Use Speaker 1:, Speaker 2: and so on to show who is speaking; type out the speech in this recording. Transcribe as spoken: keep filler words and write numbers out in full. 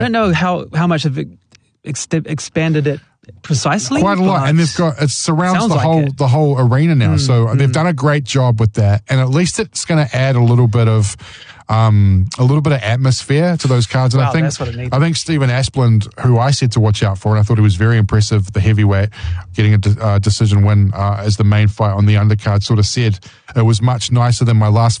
Speaker 1: I don't know how, how much of it ex- expanded it precisely.
Speaker 2: Quite a lot,
Speaker 1: but
Speaker 2: and they've got it surrounds
Speaker 1: sounds
Speaker 2: the
Speaker 1: like
Speaker 2: whole
Speaker 1: it.
Speaker 2: the whole arena now.
Speaker 1: Mm,
Speaker 2: so
Speaker 1: mm.
Speaker 2: they've done a great job with that, and at least it's going to add a little bit of um, a little bit of atmosphere to those cards. And
Speaker 1: Wow,
Speaker 2: I think
Speaker 1: that's what it needs.
Speaker 2: I think Stephen Asplund, who I said to watch out for, and I thought he was very impressive, the heavyweight, getting a de- uh, decision win uh, as the main fight on the undercard, sort of said it was much nicer than my last